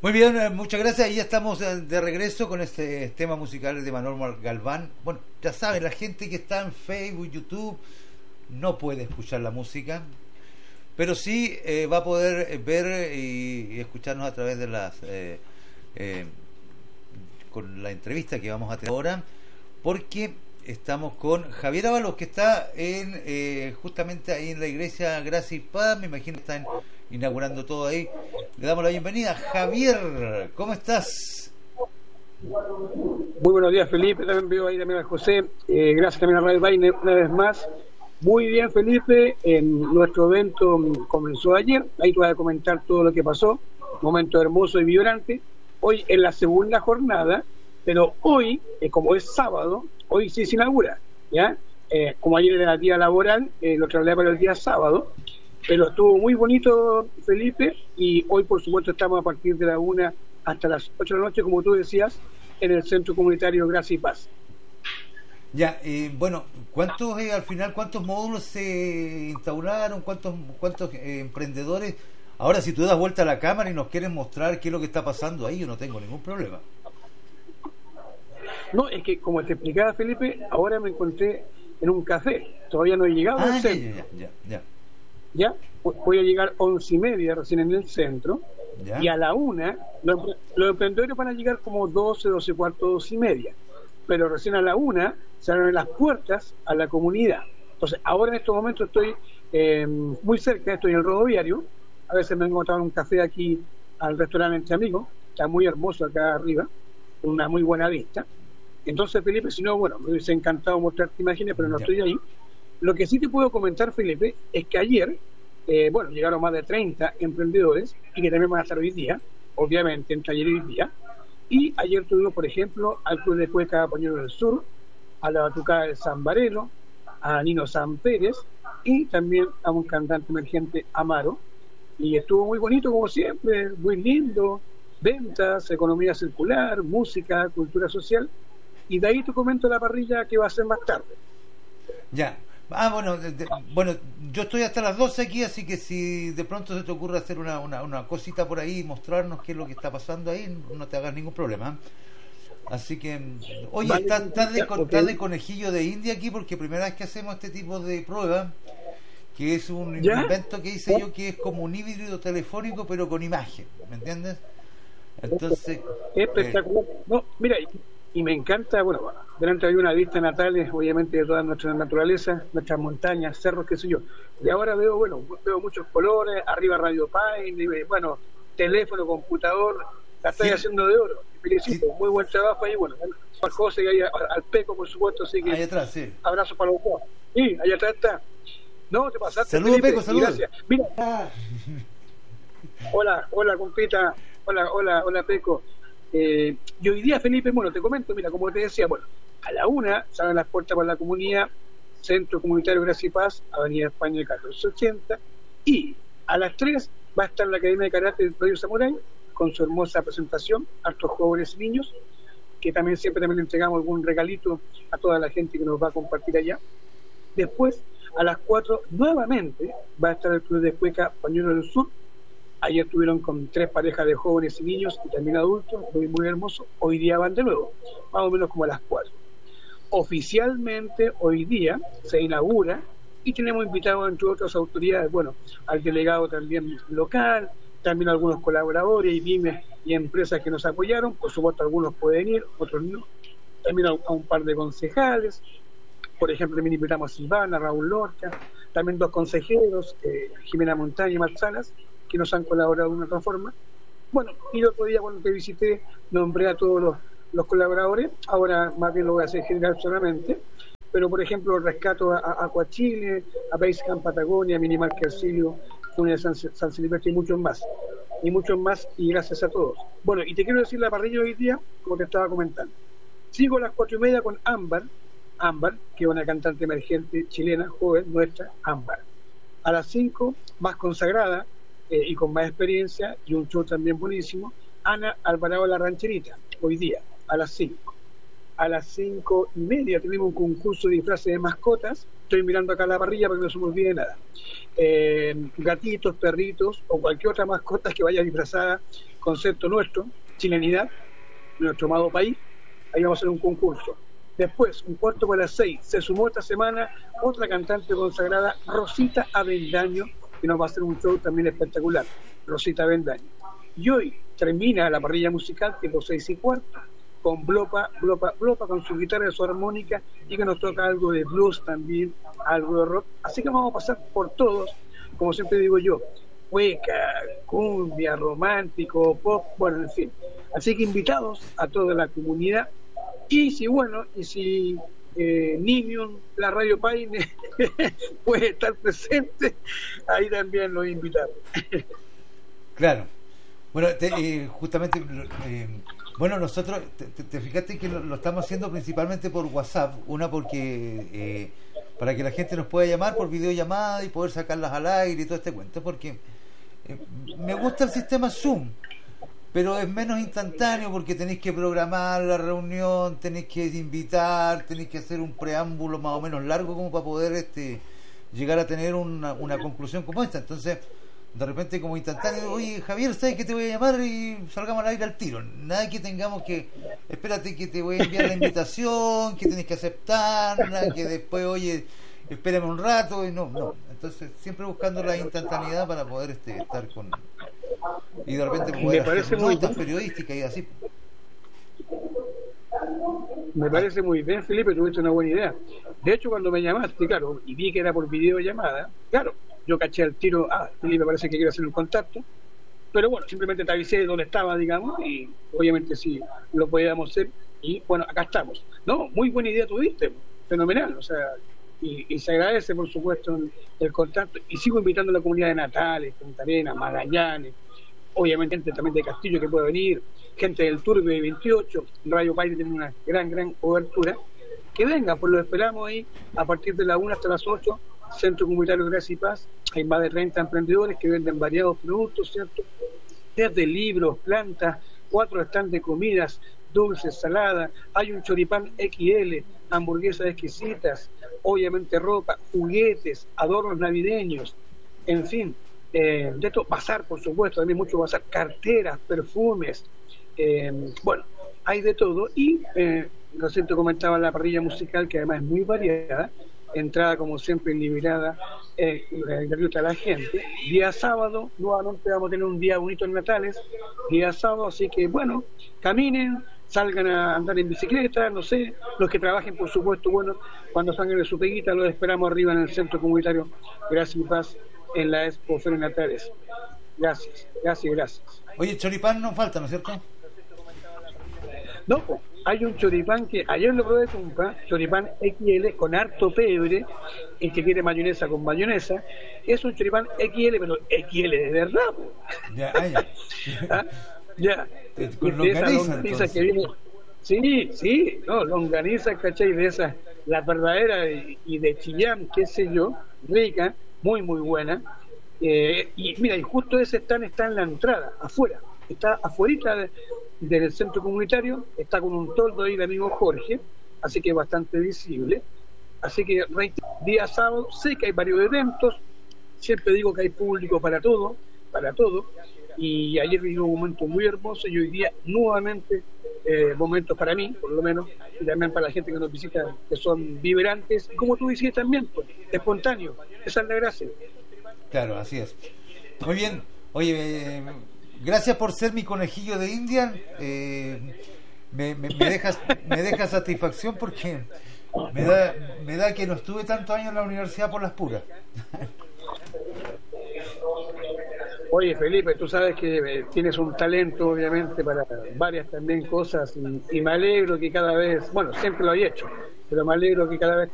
Muy bien, muchas gracias. Y ya estamos de regreso con este tema musical de Manuel Galván. Bueno, ya saben, la gente que está en Facebook, YouTube, no puede escuchar la música, pero sí va a poder ver y escucharnos a través de eh, con la entrevista que vamos a tener ahora, porque estamos con Javier Ábalos, que está justamente ahí en la iglesia Gracia y Paz. Me imagino que están inaugurando todo ahí. Le damos la bienvenida. Javier, ¿cómo estás? Muy buenos días, Felipe. También veo ahí también a José. Gracias también a Radio Baine una vez más. Muy bien, Felipe. Nuestro evento comenzó ayer. Ahí te voy a comentar todo lo que pasó. Momento hermoso y vibrante. Hoy es la segunda jornada, pero hoy, como es sábado, hoy sí se inaugura, ¿ya? Como ayer era el día laboral, lo trasladé para el día sábado, pero estuvo muy bonito, Felipe, y hoy, por supuesto, estamos a partir de la 1 hasta las 8 de la noche, como tú decías, en el Centro Comunitario Gracia y Paz. Ya, bueno, al final, cuántos módulos se instauraron? ¿Cuántos emprendedores? Ahora, si tú das vuelta a la cámara y nos quieres mostrar qué es lo que está pasando ahí, yo no tengo ningún problema. No, es que como te explicaba, Felipe, ahora me encontré en un café. Todavía no he llegado al centro. Ya, voy a llegar 11:30 recién en el centro. ¿Ya? Y a la 1, los emprendedores van a llegar como 12 cuarto, 2:30. Pero recién a la 1 se abren las puertas a la comunidad. Entonces, ahora en estos momentos estoy muy cerca, estoy en el Rodoviario. A veces me vengo a tomar un café aquí al restaurante Entre Amigos. Está muy hermoso acá arriba, con una muy buena vista. Entonces, Felipe, si no, bueno, me hubiese encantado mostrarte imágenes, pero no estoy ahí. Lo que sí te puedo comentar, Felipe, es que ayer, llegaron más de 30 emprendedores, y que también van a estar hoy día, obviamente, entre ayer y hoy día. Y ayer tuvimos, por ejemplo, al Club de Cueca Pañuelo del Sur, a la Batucada del San Varelo, a Nino San Pérez, y también a un cantante emergente, Amaro. Y estuvo muy bonito, como siempre, muy lindo, ventas, economía circular, música, cultura social. Y de ahí te comento la parrilla que va a ser más tarde. Ya. Bueno, yo estoy hasta las 12 aquí, así que si de pronto se te ocurre hacer una cosita por ahí y mostrarnos qué es lo que está pasando ahí, no te hagas ningún problema. Así que, oye, vale, estás de conejillo de India aquí, porque primera vez que hacemos este tipo de prueba, que es un invento que hice yo, que es como un híbrido telefónico, pero con imagen, ¿me entiendes? Entonces... espectacular. No, mira... Y me encanta, bueno, delante hay una vista natal, obviamente, de toda nuestra naturaleza, nuestras montañas, cerros, qué sé yo. Y ahora veo muchos colores, arriba Radio Paine, bueno, teléfono, computador, la estoy haciendo de oro. Felicito, muy buen trabajo ahí, bueno, al José y ahí al Peco, por supuesto, así que ahí atrás, sí. Abrazo para los dos. Sí, ahí atrás está. No, te pasaste. Saludos, Peco, saludos. Gracias. Mira. Hola, compita. Hola, Peco. Y hoy día, Felipe, bueno, te comento, mira, como te decía, bueno, a la 1 se abren las puertas para la comunidad, Centro Comunitario Gracia y Paz, Avenida España 1480, y a las 3 va a estar la Academia de Karate del Radio Samurai, con su hermosa presentación, hartos jóvenes y niños, que también siempre le entregamos algún regalito a toda la gente que nos va a compartir allá. Después, a las 4, nuevamente, va a estar el Club de Cueca Pañuelo del Sur. Ayer estuvieron con 3 parejas de jóvenes y niños y también adultos, muy hermoso. Hoy día van de nuevo, más o menos como a las 4. Oficialmente, hoy día se inaugura y tenemos invitados, entre otras autoridades, bueno, al delegado también local, también algunos colaboradores y pymes y empresas que nos apoyaron. Por supuesto, algunos pueden ir, otros no. También a un par de concejales. Por ejemplo, también invitamos a Silvana, Raúl Lorca, también 2 consejeros, Jimena Montaña y Marc Salas, que nos han colaborado de una otra forma. Bueno, y el otro día cuando te visité nombré a todos los colaboradores, ahora más bien lo voy a hacer general solamente, pero por ejemplo rescato a Aquachile, a Basecamp Patagonia, a Minimarket Ercilio, Funes San Silvestre y muchos más, y gracias a todos. Bueno, y te quiero decir la parrilla hoy día, como te estaba comentando. Sigo a las 4:30 con Ámbar, que es una cantante emergente chilena, joven, nuestra, Ámbar. A las 5, más consagrada, y con más experiencia, y un show también buenísimo, Ana Alvarado La Rancherita, hoy día, a las 5. A las 5:30 tenemos un concurso de disfraces de mascotas. Estoy mirando acá la parrilla para que no se me olvide nada. gatitos, perritos o cualquier otra mascota que vaya disfrazada, concepto nuestro, chilenidad, nuestro amado país. Ahí vamos a hacer un concurso. Después, un cuarto para las 6, se sumó esta semana otra cantante consagrada, Rosita Avendaño, que nos va a hacer un show también espectacular, Rosita Avendaño. Y hoy termina la parrilla musical, tipo 6:15, con Blopa con su guitarra y su armónica, y que nos toca algo de blues también, algo de rock. Así que vamos a pasar por todos, como siempre digo yo, cueca, cumbia, romántico, pop, bueno, en fin. Así que invitados a toda la comunidad. Y si Nimium, la Radio Paine, puede estar presente, ahí también los invitamos. Claro. Bueno, justamente, bueno, nosotros, te fijaste que lo estamos haciendo principalmente por WhatsApp, una porque para que la gente nos pueda llamar por videollamada y poder sacarlas al aire y todo este cuento, porque me gusta el sistema Zoom, pero es menos instantáneo porque tenéis que programar la reunión, tenéis que invitar, tenéis que hacer un preámbulo más o menos largo como para poder llegar a tener una conclusión como esta. Entonces, de repente como instantáneo, oye Javier, ¿sabes que te voy a llamar y salgamos al aire al tiro? Nada que tengamos que, espérate que te voy a enviar la invitación, que tienes que aceptarla, que después, oye, espérame un rato, y no. Entonces, siempre buscando la instantaneidad para poder estar con... Y de repente poder hacer notas periodísticas y así. Me parece muy bien, Felipe, tuviste una buena idea. De hecho, cuando me llamaste, claro, y vi que era por videollamada, claro, yo caché al tiro, Felipe parece que quiere hacer un contacto, pero bueno, simplemente te avisé de dónde estaba, digamos, y obviamente sí lo podíamos hacer, y bueno, acá estamos. No, muy buena idea tuviste, fenomenal, o sea, y se agradece, por supuesto, el contacto, y sigo invitando a la comunidad de Natales, Punta Arenas, Magallanes, obviamente gente también de Castillo que puede venir, gente del Turbio 28, Radio Paine tiene una gran cobertura, que vengan, pues lo esperamos ahí a partir de la 1 hasta las 8, Centro Comunitario Gracia y Paz. Hay más de 30 emprendedores que venden variados productos, ¿cierto? Desde libros, plantas, 4 stands de comidas, dulces, saladas, hay un choripán XL, hamburguesas exquisitas, obviamente ropa, juguetes, adornos navideños, en fin, de esto, bazar, por supuesto, también mucho bazar, carteras, perfumes, bueno, hay de todo. Y recién te comentaba la parrilla musical, que además es muy variada, entrada como siempre liberada, gratuita a la gente. Día sábado, nuevamente vamos a tener un día bonito en Natales, día sábado, así que bueno, caminen, salgan a andar en bicicleta, no sé, los que trabajen, por supuesto, bueno, cuando salgan de su peguita, los esperamos arriba en el Centro Comunitario Gracia y Paz, en la Expo Feria Natales. Gracias. Oye, choripán no falta, ¿no es cierto? No, hay un choripán que ayer lo probé, choripán XL con harto pebre, el que quiere mayonesa con mayonesa, es un choripán XL, pero XL de verdad. Ya. Con longaniza, que viene. Sí, no, longaniza, ¿cachai? De esas, las verdaderas y de Chillán, qué sé yo, rica, muy buena. Y mira, y justo ese stand está en la entrada, afuera, está afuera del centro comunitario, está con un toldo ahí de amigo Jorge, así que es bastante visible. Así que día sábado, sé que hay varios eventos, siempre digo que hay público para todo, y ayer vivió un momento muy hermoso y hoy día nuevamente momentos para mí, por lo menos, y también para la gente que nos visita, que son vibrantes, y como tú decías también, pues, espontáneos, esa es la gracia. Claro, así es. Muy bien, oye, gracias por ser mi conejillo de India. Me deja satisfacción porque me da que no estuve tantos años en la universidad por las puras. Oye, Felipe, tú sabes que tienes un talento, obviamente, para varias también cosas, y me alegro que cada vez, bueno, siempre lo he hecho, pero me alegro que cada vez